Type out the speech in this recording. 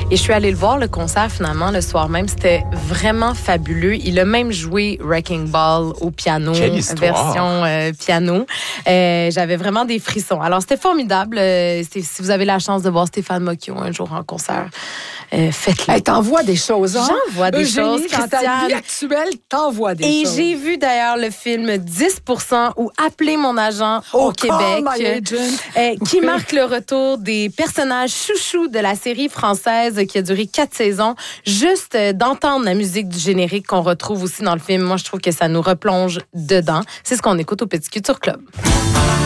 Et je suis allée le voir, le concert, finalement, le soir même. C'était vraiment fabuleux. Il a même joué Wrecking Ball au piano, version piano. J'avais vraiment des frissons. Alors, c'était formidable. Si vous avez la chance de voir Stéphane Mocchio un jour en concert, faites-le. Hey, t'envoies des choses, hein? J'envoie des choses, Christiane. Dans ta vie actuelle, t'envoies des choses. Et j'ai vu d'ailleurs le film 10% ou Appeler mon agent au Québec, qui marque le retour des personnages chouchous de la série française qui a duré 4 saisons. Juste d'entendre la musique du générique qu'on retrouve aussi dans le film, moi je trouve que ça nous replonge dedans. C'est ce qu'on écoute au Petit Culture Club.